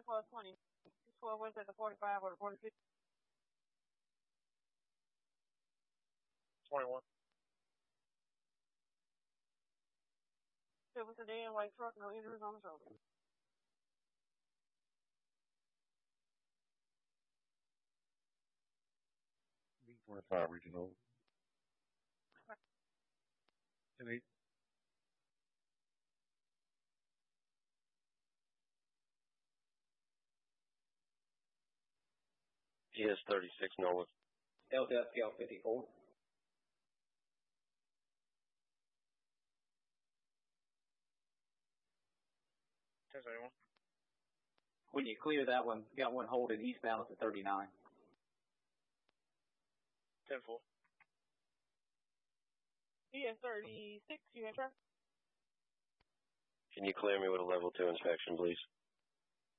1220. 12 was at the 45 or the 46. 21. Silver sedan, white truck, no injuries on the shoulder. B45 regional. 10-8. PS 36 Norwood. Delta FPL 54. 10-71. When you clear that one, got one holding eastbound at the 39. 10-4. PS 36, you have track? Can you clear me with a level 2 inspection, please?